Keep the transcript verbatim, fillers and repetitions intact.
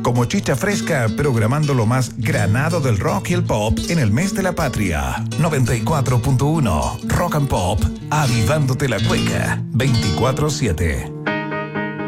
como Chicha Fresca, programando lo más granado del rock y el pop en el mes de la patria. noventa y cuatro punto uno Rock and Pop, avivándote la cueca veinticuatro siete.